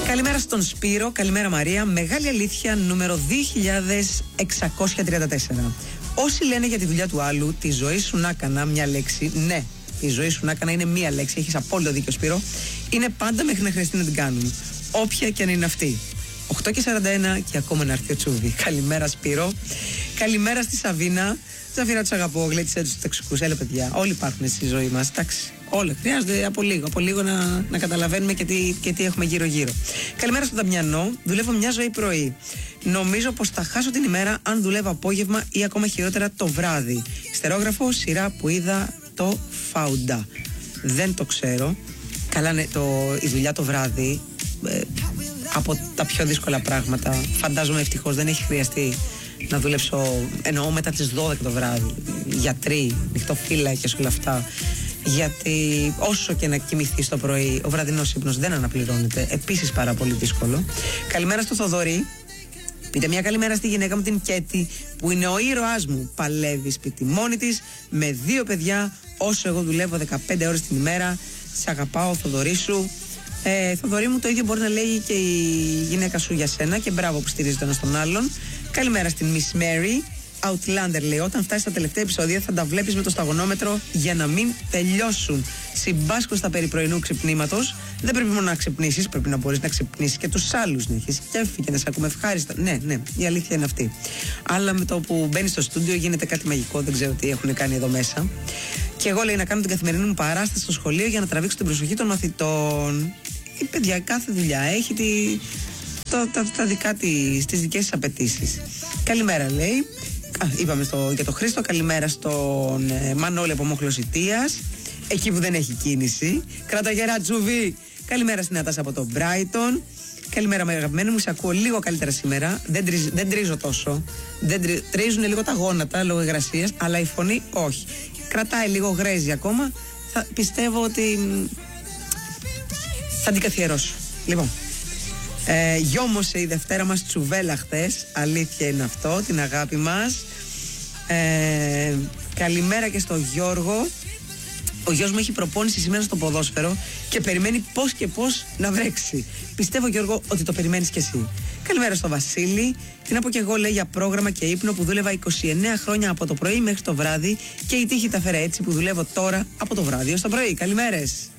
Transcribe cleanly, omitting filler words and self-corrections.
Καλημέρα στον Σπύρο, καλημέρα Μαρία. Μεγάλη αλήθεια νούμερο 2634. Όσοι λένε για τη δουλειά του άλλου, τη ζωή σου να έκανα μια λέξη, ναι, η ζωή σου να έκανα είναι μία λέξη, έχεις απόλυτο δίκιο Σπύρο, είναι πάντα μέχρι να χρειαστεί να την κάνουν. Όποια και αν είναι αυτή. 8:41 και ακόμα να έρθει ο Τσούβι. Καλημέρα Σπύρο. Καλημέρα στη Σαβίνα. Ζαφίρα, του αγαπώ, γλέτσε του τεξικούς. Έλα, παιδιά, όλοι υπάρχουν στη ζωή μας. Εντάξει, όλοι. Χρειάζεται από λίγο να καταλαβαίνουμε και τι έχουμε γύρω-γύρω. Καλημέρα στον Δαμιανό. Δουλεύω μια ζωή πρωί. Νομίζω πως θα χάσω την ημέρα αν δουλεύω απόγευμα ή ακόμα χειρότερα το βράδυ. Στερόγραφο, σειρά που είδα το Φαουντά. Δεν το ξέρω. Καλά, ναι, η δουλειά το βράδυ. Από τα πιο δύσκολα πράγματα. Φαντάζομαι ευτυχώς δεν έχει χρειαστεί να δουλέψω, εννοώ μετά τις 12 το βράδυ. Γιατροί, νυχτοφύλακες, όλα αυτά. Γιατί όσο και να κοιμηθείς το πρωί, ο βραδινός ύπνος δεν αναπληρώνεται. Επίσης πάρα πολύ δύσκολο. Καλημέρα στο Θοδωρή. Πείτε μια καλημέρα στη γυναίκα μου την Κέτη, που είναι ο ήρωάς μου. Παλεύει σπίτι μόνη της, με 2 παιδιά, όσο εγώ δουλεύω 15 ώρες την ημέρα. Σε αγαπάω, Θοδωρή σου. Θοδωρή μου, το ίδιο μπορεί να λέει και η γυναίκα σου για σένα, και μπράβο που στηρίζει το ένα τον άλλον. Καλημέρα στην Miss Mary. Outlander λέει: όταν φτάσει στα τελευταία επεισόδια θα τα βλέπεις με το σταγονόμετρο για να μην τελειώσουν. Συμπάσχω στα περί πρωινού ξυπνήματος. Δεν πρέπει μόνο να ξυπνήσεις, πρέπει να μπορείς να ξυπνήσεις και τους άλλους, να έχεις κέφι και να σε ακούμε ευχάριστα. Ναι, η αλήθεια είναι αυτή. Αλλά με το που μπαίνεις στο στούντιο γίνεται κάτι μαγικό, δεν ξέρω τι έχουν κάνει εδώ μέσα. Και εγώ λέει να κάνω την καθημερινή μου παράσταση στο σχολείο για να τραβήξω την προσοχή των μαθητών. Η παιδιά, κάθε δουλειά έχει τα δικά της, τις δικές της απαιτήσεις. Καλημέρα λέει. Είπαμε για το Χρήστο. Καλημέρα στον Μανώλη από Μοχλωσιτίας, εκεί που δεν έχει κίνηση. Κράτα γερά Τσουβί. Καλημέρα στην Νατάσα από το Brighton. Καλημέρα με αγαπημένο μου, σε ακούω λίγο καλύτερα σήμερα. Δεν τρίζω τόσο. Τρίζουν λίγο τα γόνατα λόγω υγρασίας, αλλά η φωνή όχι. Κρατάει λίγο γρέζι ακόμα. Πιστεύω ότι θα την καθιερώσω. Λοιπόν, γιόμωσε η Δευτέρα μας τσουβέλα χθες. Αλήθεια είναι αυτό, την αγάπη μας. Καλημέρα και στο Γιώργο. Ο γιος μου έχει προπόνηση σήμερα στο ποδόσφαιρο και περιμένει πώς και πώς να βρέξει. Πιστεύω, Γιώργο, ότι το περιμένεις κι εσύ. Καλημέρα στο Βασίλη. Τι να πω κι εγώ, λέει, για πρόγραμμα και ύπνο που δούλευα 29 χρόνια από το πρωί μέχρι το βράδυ, και η τύχη τα φέρε έτσι που δουλεύω τώρα από το βράδυ ως το πρωί. Καλημέρες.